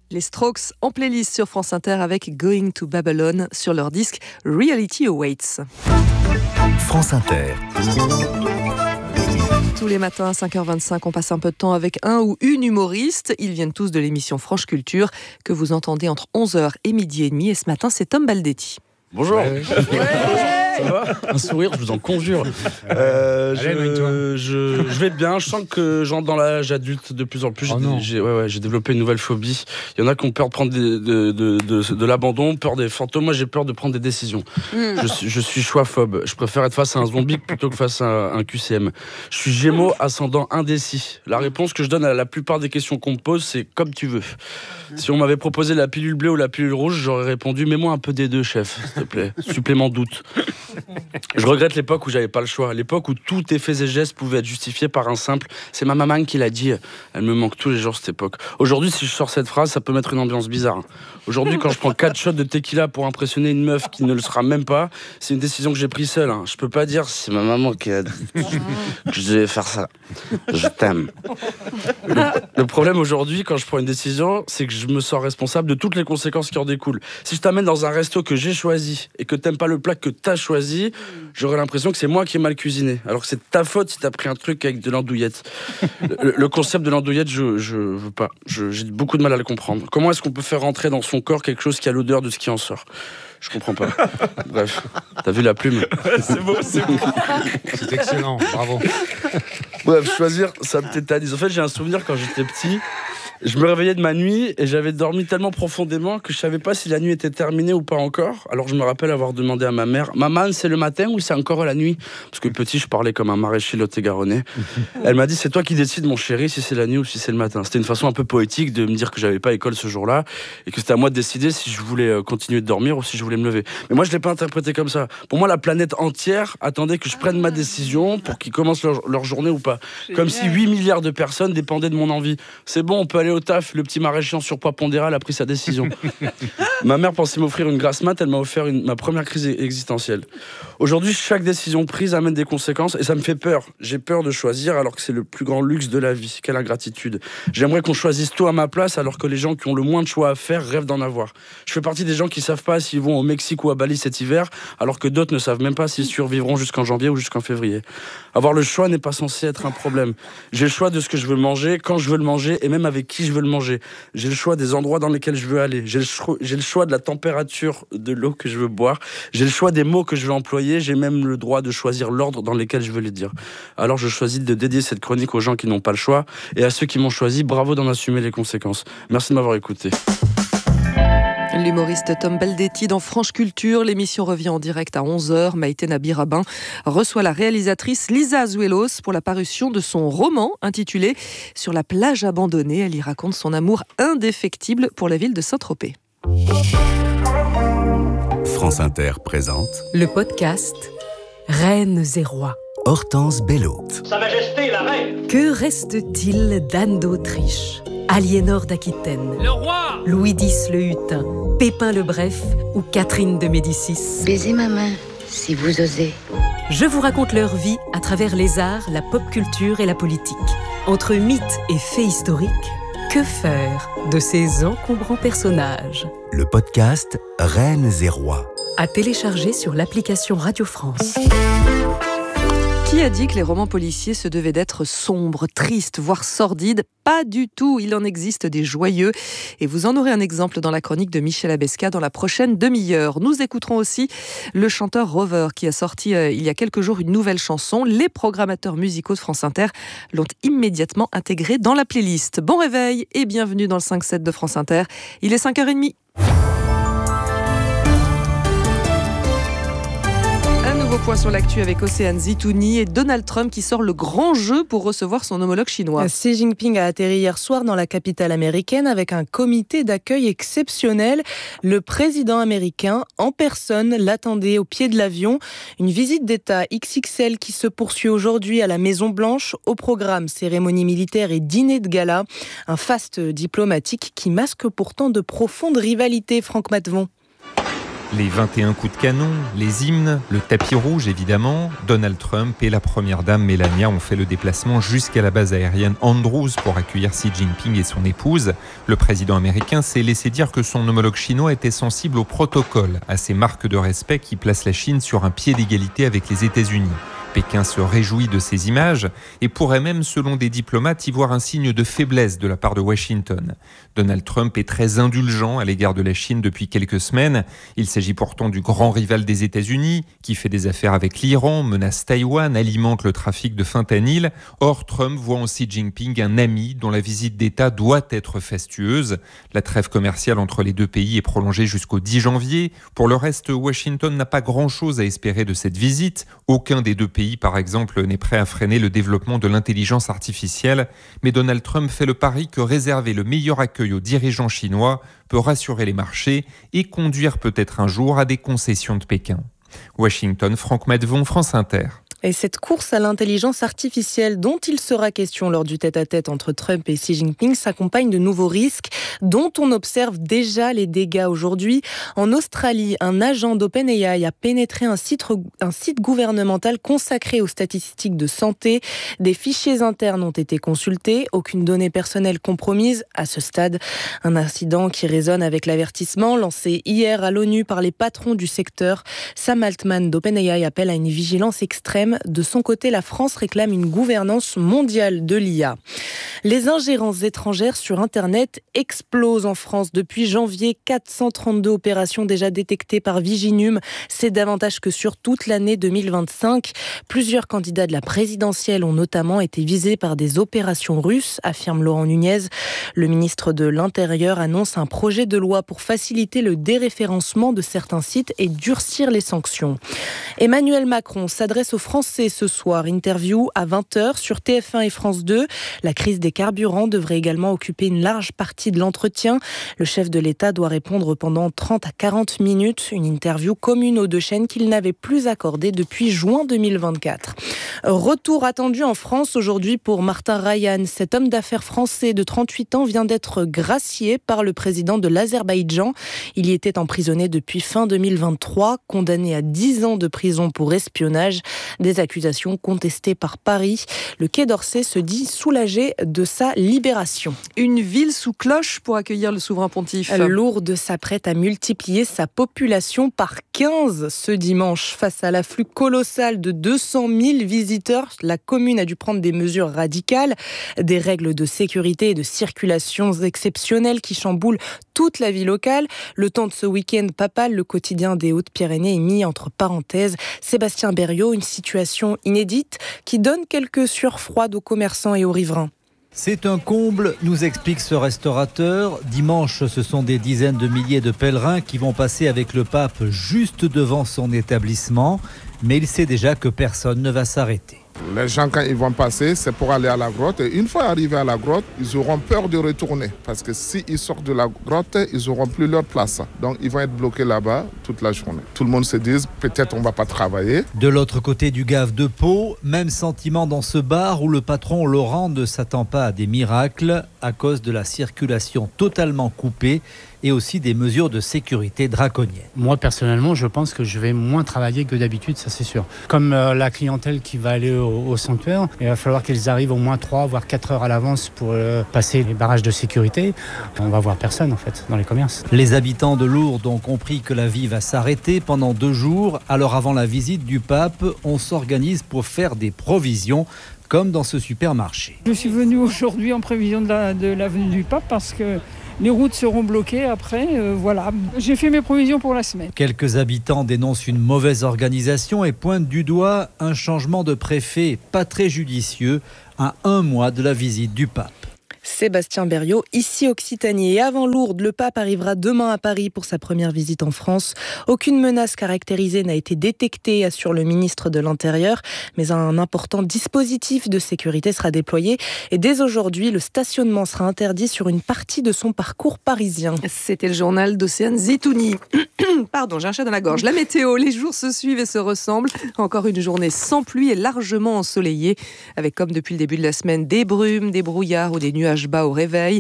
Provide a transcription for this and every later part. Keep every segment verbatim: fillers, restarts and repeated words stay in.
Les Strokes en playlist sur France Inter avec Going to Babylon sur leur disque Reality Awaits. France Inter. Tous les matins à cinq heures vingt-cinq, on passe un peu de temps avec un ou une humoriste. Ils viennent tous de l'émission Franche Culture que vous entendez entre onze heures et midi et demi. Et ce matin, c'est Tom Baldetti. Bonjour. Ouais. Ça va ? Un sourire, je vous en conjure. Euh, Allez, je, je, je vais bien. Je sens que j'entre dans l'âge adulte de plus en plus. J'ai, Oh non. j'ai, ouais, ouais, j'ai développé une nouvelle phobie. Il y en a qui ont peur de prendre des, de, de, de, de l'abandon, peur des fantômes. Moi, j'ai peur de prendre des décisions. Mm. Je, suis, je suis choix-phobe. Je préfère être face à un zombie plutôt que face à un, un Q C M. Je suis Gémeaux, ascendant indécis. La réponse que je donne à la plupart des questions qu'on me pose, c'est comme tu veux. Si on m'avait proposé la pilule bleue ou la pilule rouge, j'aurais répondu mets-moi un peu des deux, chef, s'il te plaît. Supplément doute. Je regrette l'époque où j'avais pas le choix, l'époque où tous tes faits et gestes pouvaient être justifiés par un simple « c'est ma maman qui l'a dit ». Elle me manque tous les jours cette époque. Aujourd'hui, si je sors cette phrase, ça peut mettre une ambiance bizarre. Aujourd'hui, quand je prends quatre shots de tequila pour impressionner une meuf qui ne le sera même pas, c'est une décision que j'ai prise seule. Hein. Je peux pas dire « c'est ma maman qui a dit que je devais faire ça. Je t'aime ». Le, le problème aujourd'hui, quand je prends une décision, c'est que je me sens responsable de toutes les conséquences qui en découlent. Si je t'amène dans un resto que j'ai choisi et que t'aimes pas le plat que t'as choisi, j'aurais l'impression que c'est moi qui ai mal cuisiné, alors que c'est ta faute si t'as pris un truc avec de l'andouillette. Le, le concept de l'andouillette, je, je veux pas. Je, j'ai beaucoup de mal à le comprendre. Comment est-ce qu'on peut faire rentrer dans son corps quelque chose qui a l'odeur de ce qui en sort ? Je comprends pas. Bref, t'as vu la plume ? C'est beau, c'est beau. C'est excellent, bravo. Bref, choisir, ça me tétanise. En fait, j'ai un souvenir quand j'étais petit. Je me réveillais de ma nuit et j'avais dormi tellement profondément que je savais pas si la nuit était terminée ou pas encore. Alors je me rappelle avoir demandé à ma mère « Maman, c'est le matin ou c'est encore la nuit ?» Parce que petit, je parlais comme un maraîcher lot-et-garonnais. Elle m'a dit « C'est toi qui décides, mon chéri, si c'est la nuit ou si c'est le matin. » C'était une façon un peu poétique de me dire que j'avais pas école ce jour-là et que c'était à moi de décider si je voulais continuer de dormir ou si je voulais me lever. Mais moi, je l'ai pas interprété comme ça. Pour moi, la planète entière attendait que je prenne ma décision pour qu'ils commencent leur, leur journée ou pas. Comme si huit milliards de personnes dépendaient de mon envie. C'est bon, on peut aller au taf, le petit maraîcher en surpoids pondéral a pris sa décision. Ma mère pensait m'offrir une grasse mat, elle m'a offert une, ma première crise existentielle. Aujourd'hui, chaque décision prise amène des conséquences et ça me fait peur. J'ai peur de choisir alors que c'est le plus grand luxe de la vie. Quelle ingratitude. J'aimerais qu'on choisisse tout à ma place alors que les gens qui ont le moins de choix à faire rêvent d'en avoir. Je fais partie des gens qui savent pas s'ils vont au Mexique ou à Bali cet hiver alors que d'autres ne savent même pas s'ils survivront jusqu'en janvier ou jusqu'en février. Avoir le choix n'est pas censé être un problème. J'ai le choix de ce que je veux manger, quand je veux le manger et même avec qui je veux le manger. J'ai le choix des endroits dans lesquels je veux aller. J'ai le, cho- j'ai le choix de la température de l'eau que je veux boire. J'ai le choix des mots que je veux employer. J'ai même le droit de choisir l'ordre dans lequel je veux les dire. Alors je choisis de dédier cette chronique aux gens qui n'ont pas le choix. Et à ceux qui m'ont choisi, bravo d'en assumer les conséquences. Merci de m'avoir écouté. L'humoriste Tom Baldetti dans Franche Culture. L'émission revient en direct à onze heures. Maïté Nabi-Rabin reçoit la réalisatrice Lisa Azuelos pour la parution de son roman intitulé « Sur la plage abandonnée ». Elle y raconte son amour indéfectible pour la ville de Saint-Tropez. France Inter présente le podcast Reines et Rois. Hortense Bello. Sa Majesté la Reine. Que reste-t-il d'Anne d'Autriche, Aliénor d'Aquitaine, Le roi. Louis X le Hutin, Pépin le Bref ou Catherine de Médicis? Baisez ma main, si vous osez. Je vous raconte leur vie à travers les arts, la pop culture et la politique. Entre mythes et faits historiques, que faire de ces encombrants personnages? Le podcast Reines et Rois. À télécharger sur l'application Radio France. Qui a dit que les romans policiers se devaient d'être sombres, tristes, voire sordides ? Pas du tout, il en existe des joyeux. Et vous en aurez un exemple dans la chronique de Michel Abesca dans la prochaine demi-heure. Nous écouterons aussi le chanteur Rover qui a sorti euh, il y a quelques jours une nouvelle chanson. Les programmateurs musicaux de France Inter l'ont immédiatement intégrée dans la playlist. Bon réveil et bienvenue dans le cinq sept de France Inter. Il est cinq heures trente. Nouveau point sur l'actu avec Océane Zitouni et Donald Trump qui sort le grand jeu pour recevoir son homologue chinois. Xi Jinping a atterri hier soir dans la capitale américaine avec un comité d'accueil exceptionnel. Le président américain en personne l'attendait au pied de l'avion. Une visite d'État X X L qui se poursuit aujourd'hui à la Maison-Blanche. Au programme, cérémonie militaire et dîner de gala. Un faste diplomatique qui masque pourtant de profondes rivalités, Franck Matvon. Les vingt et un coups de canon, les hymnes, le tapis rouge évidemment, Donald Trump et la première dame Melania ont fait le déplacement jusqu'à la base aérienne Andrews pour accueillir Xi Jinping et son épouse. Le président américain s'est laissé dire que son homologue chinois était sensible au protocole, à ces marques de respect qui placent la Chine sur un pied d'égalité avec les États-Unis. Pékin se réjouit de ces images et pourrait même, selon des diplomates, y voir un signe de faiblesse de la part de Washington. Donald Trump est très indulgent à l'égard de la Chine depuis quelques semaines. Il s'agit pourtant du grand rival des États-Unis, qui fait des affaires avec l'Iran, menace Taïwan, alimente le trafic de fentanyl. Or, Trump voit en Xi Jinping un ami dont la visite d'État doit être fastueuse. La trêve commerciale entre les deux pays est prolongée jusqu'au dix janvier. Pour le reste, Washington n'a pas grand-chose à espérer de cette visite. Aucun des deux pays pays, par exemple, n'est prêt à freiner le développement de l'intelligence artificielle, mais Donald Trump fait le pari que réserver le meilleur accueil aux dirigeants chinois peut rassurer les marchés et conduire peut-être un jour à des concessions de Pékin. Washington, Franck Madvon, France Inter. Et cette course à l'intelligence artificielle dont il sera question lors du tête-à-tête entre Trump et Xi Jinping s'accompagne de nouveaux risques dont on observe déjà les dégâts aujourd'hui. En Australie, un agent d'OpenAI a pénétré un site, un site gouvernemental consacré aux statistiques de santé. Des fichiers internes ont été consultés, aucune donnée personnelle compromise à ce stade. Un incident qui résonne avec l'avertissement lancé hier à l'ONU par les patrons du secteur. Sam Altman d'OpenAI appelle à une vigilance extrême. De son côté, la France réclame une gouvernance mondiale de l'I A. Les ingérences étrangères sur Internet explosent en France. Depuis janvier, quatre cent trente-deux opérations déjà détectées par Viginum. C'est davantage que sur toute l'année deux mille vingt-cinq. Plusieurs candidats de la présidentielle ont notamment été visés par des opérations russes, affirme Laurent Nunez. Le ministre de l'Intérieur annonce un projet de loi pour faciliter le déréférencement de certains sites et durcir les sanctions. Emmanuel Macron s'adresse aux Français ce soir. Interview à vingt heures sur T F un et France deux. La crise des carburants devrait également occuper une large partie de l'entretien. Le chef de l'État doit répondre pendant trente à quarante minutes. Une interview commune aux deux chaînes qu'il n'avait plus accordée depuis juin deux mille vingt-quatre. Retour attendu en France aujourd'hui pour Martin Rayan. Cet homme d'affaires français de trente-huit ans vient d'être gracié par le président de l'Azerbaïdjan. Il y était emprisonné depuis fin deux mille vingt-trois, condamné à dix ans de prison pour espionnage. Des accusations contestées par Paris. Le Quai d'Orsay se dit soulagé de sa libération. Une ville sous cloche pour accueillir le souverain pontife. Lourdes s'apprête à multiplier sa population par quinze ce dimanche. Face à l'afflux colossal de deux cent mille visiteurs, la commune a dû prendre des mesures radicales. Des règles de sécurité et de circulation exceptionnelles qui chamboulent toute la vie locale. Le temps de ce week-end papal, le quotidien des Hautes-Pyrénées est mis entre parenthèses. Sébastien Berriot, une situation inédite qui donne quelques sueurs froides aux commerçants et aux riverains. C'est un comble, nous explique ce restaurateur. Dimanche, ce sont des dizaines de milliers de pèlerins qui vont passer avec le pape juste devant son établissement. Mais il sait déjà que personne ne va s'arrêter. Les gens, quand ils vont passer, c'est pour aller à la grotte. Et une fois arrivés à la grotte, ils auront peur de retourner. Parce que s'ils sortent de la grotte, ils n'auront plus leur place. Donc, ils vont être bloqués là-bas toute la journée. Tout le monde se dit, peut-être on ne va pas travailler. De l'autre côté du gave de Pau, même sentiment dans ce bar où le patron Laurent ne s'attend pas à des miracles à cause de la circulation totalement coupée et aussi des mesures de sécurité draconiennes. Moi, personnellement, je pense que je vais moins travailler que d'habitude, ça c'est sûr. Comme euh, la clientèle qui va aller au, au sanctuaire, il va falloir qu'ils arrivent au moins trois voire quatre heures à l'avance pour euh, passer les barrages de sécurité. On va voir personne en fait dans les commerces. Les habitants de Lourdes ont compris que la vie va s'arrêter pendant deux jours. Alors avant la visite du pape, on s'organise pour faire des provisions, comme dans ce supermarché. Je suis venu aujourd'hui en prévision de la, de la venue du pape parce que les routes seront bloquées après, euh, voilà. J'ai fait mes provisions pour la semaine. Quelques habitants dénoncent une mauvaise organisation et pointent du doigt un changement de préfet pas très judicieux à un mois de la visite du pape. Sébastien Berriot, ici Occitanie. Et avant Lourdes, le pape arrivera demain à Paris pour sa première visite en France. Aucune menace caractérisée n'a été détectée, assure le ministre de l'Intérieur, mais un important dispositif de sécurité sera déployé. Et dès aujourd'hui, le stationnement sera interdit sur une partie de son parcours parisien. C'était le journal d'Océane Zitouni. Pardon, j'ai un chat dans la gorge. La météo, les jours se suivent et se ressemblent. Encore une journée sans pluie et largement ensoleillée, avec comme depuis le début de la semaine des brumes, des brouillards ou des nuages bas au réveil.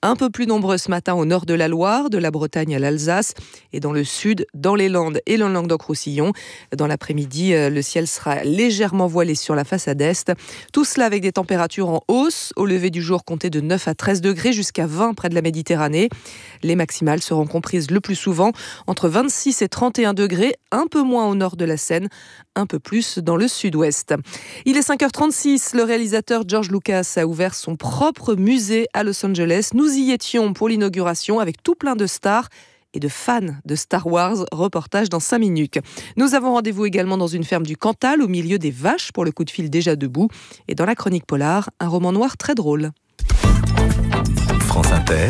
Un peu plus nombreux ce matin au nord de la Loire, de la Bretagne à l'Alsace et dans le sud, dans les Landes et le Languedoc-Roussillon. Dans l'après-midi, le ciel sera légèrement voilé sur la façade est. Tout cela avec des températures en hausse. Au lever du jour, comptez de neuf à treize degrés jusqu'à vingt près de la Méditerranée. Les maximales seront comprises le plus souvent entre vingt-six et trente et un degrés, un peu moins au nord de la Seine, un peu plus dans le sud-ouest. Il est cinq heures trente-six, le réalisateur George Lucas a ouvert son propre musée à Los Angeles. Nous y étions pour l'inauguration avec tout plein de stars et de fans de Star Wars. Reportage dans cinq minutes. Nous avons rendez-vous également dans une ferme du Cantal, au milieu des vaches pour le coup de fil déjà debout. Et dans la chronique polar, un roman noir très drôle. France Inter,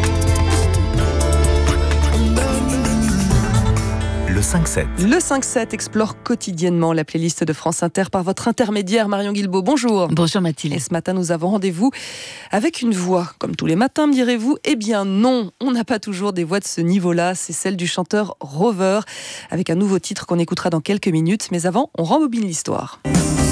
le cinq sept. Le cinq sept explore quotidiennement la playlist de France Inter par votre intermédiaire Marion Guilbault. Bonjour. Bonjour Mathilde. Et ce matin, nous avons rendez-vous avec une voix. Comme tous les matins, me direz-vous, eh bien non, on n'a pas toujours des voix de ce niveau-là. C'est celle du chanteur Rover, avec un nouveau titre qu'on écoutera dans quelques minutes. Mais avant, on rembobine l'histoire.